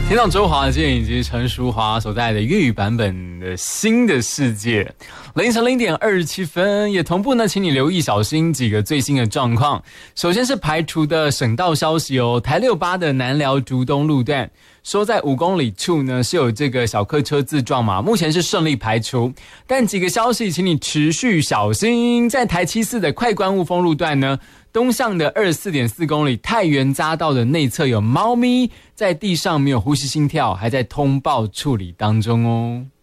听到周华健以及陈淑桦所带来的粤语版本的新的世界，凌晨0:27分，也同步呢，请你留意小心几个最新的状况。首先是排除的省道消息哦，台68的南寮竹东路段，说在5公里处呢是有这个小客车自撞嘛，目前是顺利排除，但几个消息请你持续小心。在台74的快关雾峰路段呢，东向的24.4公里太原匝道的内侧有猫咪在地上没有呼吸心跳，还在通报处理当中哦。